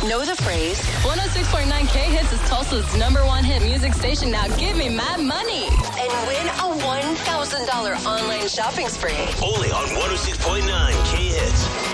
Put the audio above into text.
Know the phrase? 106.9 K-Hits is Tulsa's #1 hit music station. Now give me mad money. And win a $1,000 online shopping spree. Only on 106.9 K-Hits.